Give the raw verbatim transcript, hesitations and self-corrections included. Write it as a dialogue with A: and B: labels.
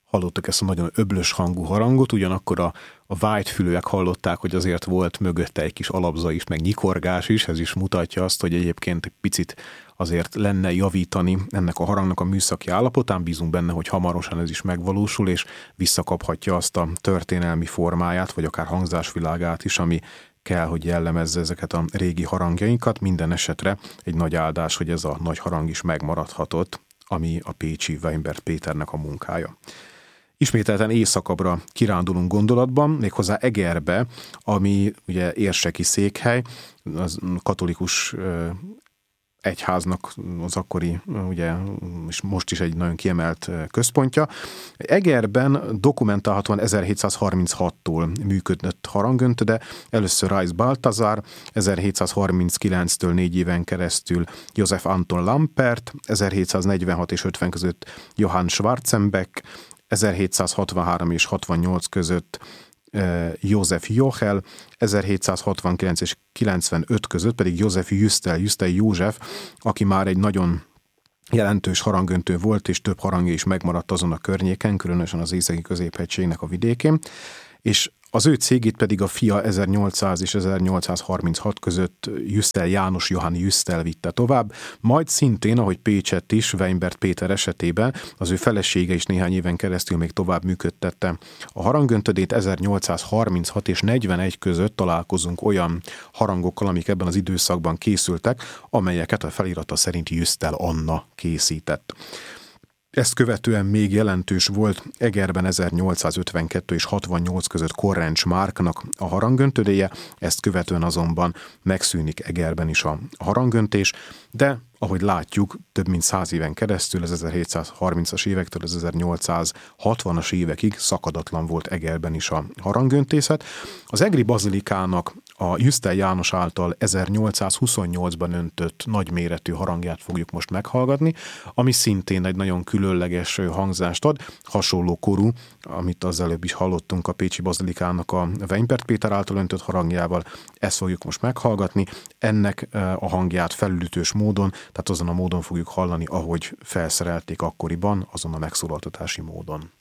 A: hallottak ezt a nagyon öblös hangú harangot, ugyanakkor a, a vágyfülőek hallották, hogy azért volt mögötte egy kis alapza is, meg nyikorgás is, ez is mutatja azt, hogy egyébként egy picit azért lenne javítani ennek a harangnak a műszaki állapotán, bízunk benne, hogy hamarosan ez is megvalósul, és visszakaphatja azt a történelmi formáját, vagy akár hangzásvilágát is, ami kell, hogy jellemezze ezeket a régi harangjainkat. Minden esetre egy nagy áldás, hogy ez a nagy harang is megmaradhatott, ami a pécsi Weinbert Péternek a munkája. Ismételten északabbra kirándulunk gondolatban, méghozzá Egerbe, ami ugye érseki székhely, az katolikus egyháznak az akkori, ugye, és most is egy nagyon kiemelt központja. Egerben dokumentálhatóan ezerhétszázharminchattól működött harangöntö, de először Reis Baltazar, ezerhétszázharminckilenctől négy éven keresztül József Anton Lampert, ezerhétszáznegyvenhat és ötven között Johann Schwarzenbeck, ezerhétszázhatvanhárom és hatvannyolc között József Jochel, ezerhétszázhatvankilenc és kilencvenöt között pedig József Jüstel, Jüstel József, aki már egy nagyon jelentős harangöntő volt, és több harangja is megmaradt azon a környéken, különösen az északi középhegységnek a vidékén, és az ő cégét pedig a fia ezernyolcszáz és ezernyolcszázharminchat között Jüstel János Johann Jüstel vitte tovább, majd szintén, ahogy Pécsett is, Weinbert Péter esetében az ő felesége is néhány éven keresztül még tovább működtette a harangöntödét. ezernyolcszázharminchat és negyvenegy között találkozunk olyan harangokkal, amik ebben az időszakban készültek, amelyeket a felirata szerint Jüstel Anna készített. Ezt követően még jelentős volt Egerben ezernyolcszázötvenkettő és hatvannyolc között Korrencs Márknak a harangöntödéje, ezt követően azonban megszűnik Egerben is a harangöntés, de ahogy látjuk, több mint száz éven keresztül, az ezerhétszázharmincas évektől az ezernyolcszázhatvanas évekig szakadatlan volt Egerben is a harangöntészet. Az egri bazilikának a Jüstel János által ezernyolcszázhuszonnyolcban öntött nagyméretű harangját fogjuk most meghallgatni, ami szintén egy nagyon különleges hangzást ad, hasonló korú, amit az előbb is hallottunk a pécsi bazilikának a Weinbert Péter által öntött harangjával, ezt fogjuk most meghallgatni. Ennek a hangját felütős módon, tehát azon a módon fogjuk hallani, ahogy felszerelték akkoriban, azon a megszólaltatási módon.